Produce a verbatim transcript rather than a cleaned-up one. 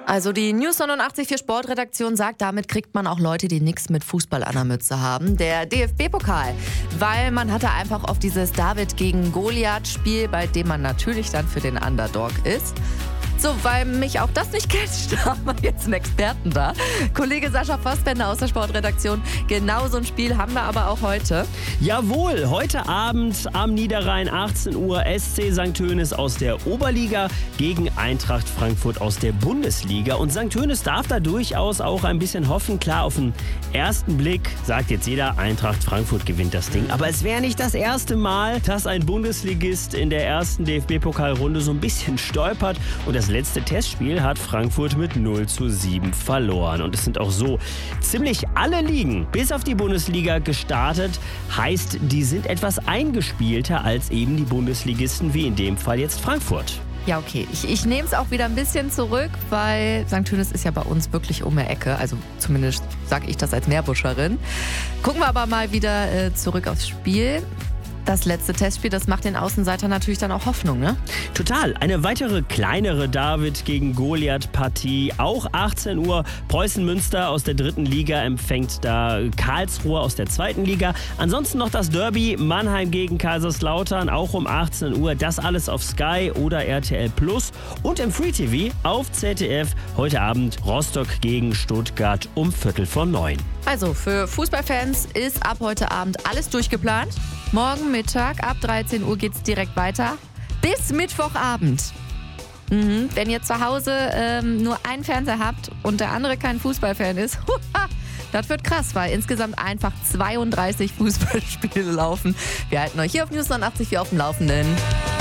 Also die News neunundachtzig für Sportredaktion sagt, damit kriegt man auch Leute, die nichts mit Fußball an der Mütze haben. Der D F B-Pokal, weil man hatte einfach auf dieses David gegen Goliath-Spiel, bei dem man natürlich dann für den Underdog ist. So, weil mich auch das nicht catcht, haben wir jetzt einen Experten da. Kollege Sascha Fassbender aus der Sportredaktion. Genau so ein Spiel haben wir aber auch heute. Jawohl, heute Abend am Niederrhein, achtzehn Uhr, S C Sankt Hoeneß aus der Oberliga gegen Eintracht Frankfurt aus der Bundesliga. Und Sankt Hoeneß darf da durchaus auch ein bisschen hoffen. Klar, auf den ersten Blick sagt jetzt jeder, Eintracht Frankfurt gewinnt das Ding. Aber es wäre nicht das erste Mal, dass ein Bundesligist in der ersten D F B-Pokalrunde so ein bisschen stolpert. Und das letzte Testspiel hat Frankfurt mit null zu sieben verloren. Und es sind auch so ziemlich alle Ligen, bis auf die Bundesliga, gestartet. Heißt, die sind etwas eingespielter als eben die Bundesligisten, wie in dem Fall jetzt Frankfurt. Ja, okay. Ich, ich nehme es auch wieder ein bisschen zurück, weil Sankt Hoeneß ist ja bei uns wirklich um die Ecke. Also zumindest sage ich das als Meerbuscherin. Gucken wir aber mal wieder äh, zurück aufs Spiel. Das letzte Testspiel, das macht den Außenseiter natürlich dann auch Hoffnung, ne? Total. Eine weitere kleinere David gegen Goliath-Partie. Auch achtzehn Uhr. Preußen Münster aus der dritten Liga empfängt da Karlsruhe aus der zweiten Liga. Ansonsten noch das Derby Mannheim gegen Kaiserslautern, auch um achtzehn Uhr. Das alles auf Sky oder R T L Plus. Und im Free T V auf Z D F heute Abend Rostock gegen Stuttgart um Viertel vor neun. Also für Fußballfans ist ab heute Abend alles durchgeplant. Morgen Mittag ab dreizehn Uhr geht's direkt weiter. Bis Mittwochabend. Mhm. Wenn ihr zu Hause ähm, nur einen Fernseher habt und der andere kein Fußballfan ist, das wird krass, weil insgesamt einfach zweiunddreißig Fußballspiele laufen. Wir halten euch hier auf News neunundachtzig auf dem Laufenden.